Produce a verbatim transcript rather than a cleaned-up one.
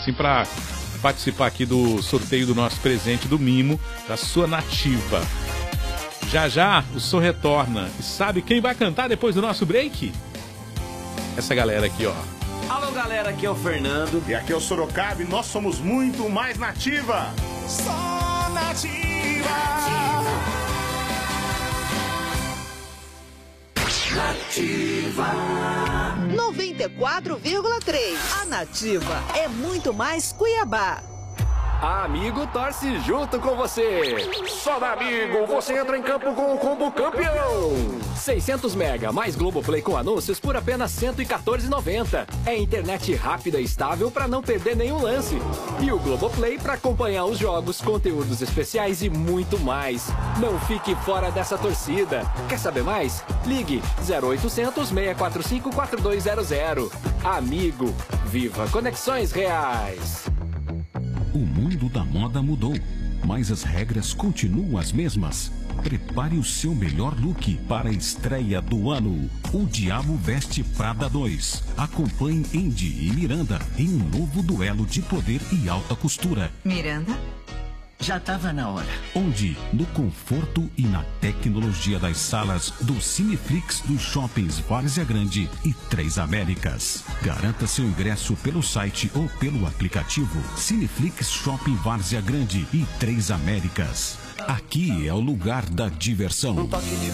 Assim, para participar aqui do sorteio do nosso presente do Mimo, da sua Nativa. Já já o som retorna. E sabe quem vai cantar depois do nosso break? Essa galera aqui, ó. Alô, galera, aqui é o Fernando. E aqui é o Sorocaba e nós somos muito mais Nativa. Só Nativa. Nativa. noventa e quatro vírgula três. A Nativa é muito mais Cuiabá. Amigo torce junto com você. Só da Amigo você entra em campo com o combo campeão. seiscentos mega mais Globoplay com anúncios por apenas cento e quatorze reais e noventa centavos. É internet rápida e estável para não perder nenhum lance. E o Globoplay para acompanhar os jogos, conteúdos especiais e muito mais. Não fique fora dessa torcida. Quer saber mais? Ligue zero oitocentos, seis quatro cinco, quatro dois zero zero. Amigo, viva conexões reais. O mundo da moda mudou, mas as regras continuam as mesmas. Prepare o seu melhor look para a estreia do ano. O Diabo Veste Prada dois. Acompanhe Andy e Miranda em um novo duelo de poder e alta costura. Miranda? Já estava na hora. Onde, no conforto e na tecnologia das salas do Cineflix dos shoppings Várzea Grande e Três Américas. Garanta seu ingresso pelo site ou pelo aplicativo Cineflix Shopping Várzea Grande e Três Américas. Aqui é o lugar da diversão.